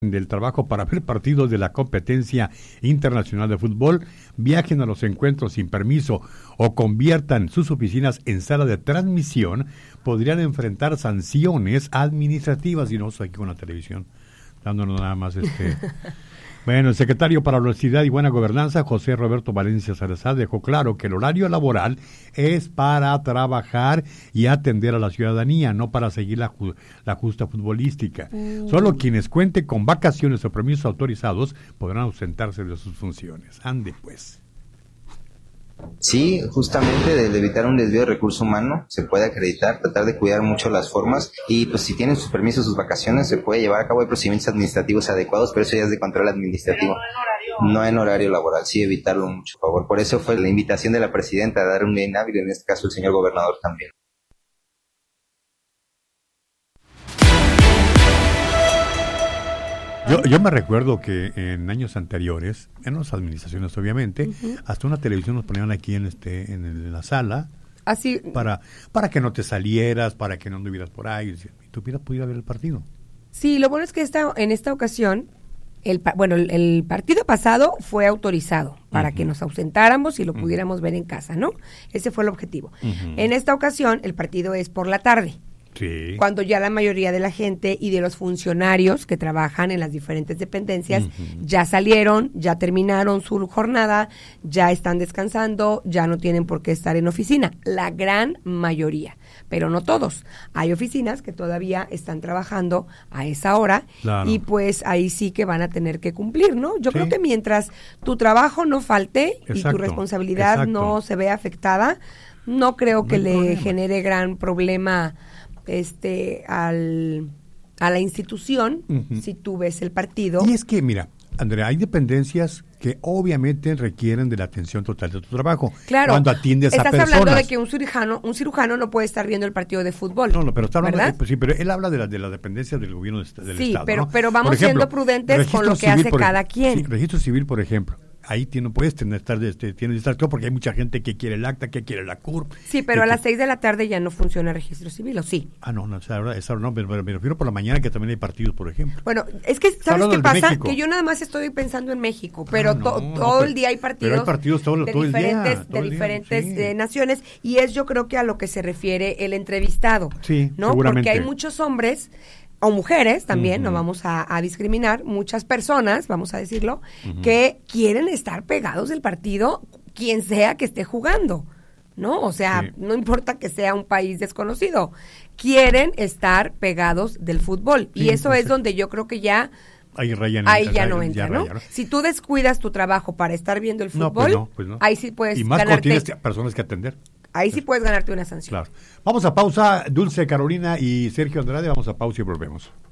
del trabajo para ver partidos de la competencia internacional de fútbol, viajen a los encuentros sin permiso o conviertan sus oficinas en sala de transmisión, podrían enfrentar sanciones administrativas. Y no estoy aquí con la televisión, dándonos nada más Bueno, el secretario para la Honestidad y Buena Gobernanza, José Roberto Valencia Salazar, dejó claro que el horario laboral es para trabajar y atender a la ciudadanía, no para seguir la justa futbolística. Solo quienes cuenten con vacaciones o permisos autorizados podrán ausentarse de sus funciones. Ande pues. Sí, justamente de evitar un desvío de recurso humano, se puede acreditar, tratar de cuidar mucho las formas y pues si tienen sus permisos, sus vacaciones, se puede llevar a cabo procedimientos administrativos adecuados, pero eso ya es de control administrativo, no en horario laboral, sí evitarlo mucho, por favor. Por eso fue la invitación de la presidenta a dar un día inhábil, en este caso el señor gobernador también. Yo me recuerdo que en años anteriores, en las administraciones obviamente, hasta una televisión nos ponían aquí en la sala, así para que no te salieras, para que no anduvieras por ahí, y tú hubieras podido ver el partido. Sí, lo bueno es que en esta ocasión, el partido pasado fue autorizado para que nos ausentáramos y lo pudiéramos ver en casa, ¿no? Ese fue el objetivo. En esta ocasión, el partido es por la tarde. Sí. Cuando ya la mayoría de la gente y de los funcionarios que trabajan en las diferentes dependencias ya salieron, ya terminaron su jornada, ya están descansando, ya no tienen por qué estar en oficina. La gran mayoría, pero no todos. Hay oficinas que todavía están trabajando a esa hora, claro, y pues ahí sí que van a tener que cumplir, ¿no? Yo creo que mientras tu trabajo no falte y tu responsabilidad no se vea afectada, no creo que le genere gran problema a la institución, si tú ves el partido. Y es que, mira, Andrea, hay dependencias que obviamente requieren de la atención total de tu trabajo. Claro. Cuando atiendes a personas. Estás hablando de que un cirujano no puede estar viendo el partido de fútbol. No, pero está hablando sí, pero él habla de la dependencia del gobierno del Estado. Sí, pero por vamos ejemplo, siendo prudentes con lo que hace cada quien. Sí, registro civil, por ejemplo. Ahí no puedes tienes distracción porque hay mucha gente que quiere el acta, que quiere la CURP. Sí, pero a las 6 de la tarde ya no funciona el registro civil, ¿o sí? No, esa hora no, pero me refiero por la mañana que también hay partidos, por ejemplo. Bueno, es que, ¿sabes qué pasa? Que yo nada más estoy pensando en México, pero todo el día hay partidos. Pero hay partidos todo el día. De diferentes naciones, y es yo creo que a lo que se refiere el entrevistado. Sí, ¿no? seguramente. Porque hay muchos hombres o mujeres también, no vamos a discriminar, muchas personas, vamos a decirlo, que quieren estar pegados del partido, quien sea que esté jugando, ¿no? O sea, no importa que sea un país desconocido, quieren estar pegados del fútbol, y eso es donde yo creo que ya ya no entra, ¿no? Si tú descuidas tu trabajo para estar viendo el fútbol, pues no. Ahí sí puedes y más ganarte, cuando tienes personas que atender. Ahí sí puedes ganarte una sanción. Claro. Vamos a pausa, Dulce, Carolina y Sergio Andrade, vamos a pausa y volvemos.